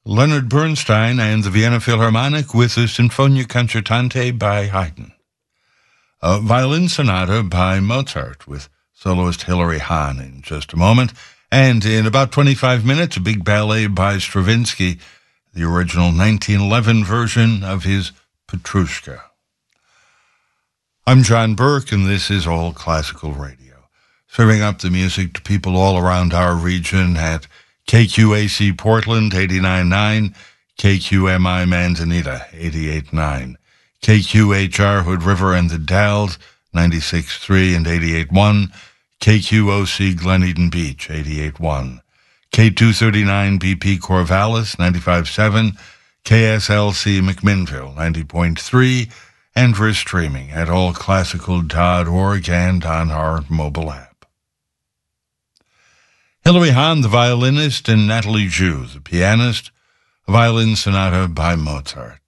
Leonard Bernstein and the Vienna Philharmonic with the Sinfonia Concertante by Haydn. A violin sonata by Mozart with soloist Hilary Hahn in just a moment. And in about 25 minutes, a big ballet by Stravinsky, the original 1911 version of his Petrushka. I'm John Burke, and this is All Classical Radio, serving up the music to people all around our region at KQAC Portland 89.9, KQMI Manzanita 88.9, KQHR Hood River and the Dalles 96.3 and 88.1, KQOC Glen Eden Beach 88.1, K239 BP Corvallis 95.7, KSLC McMinnville 90.3, and we're streaming at allclassical.org and on our mobile app. Hilary Hahn, the violinist, and Natalie Ju, the pianist, a violin sonata by Mozart.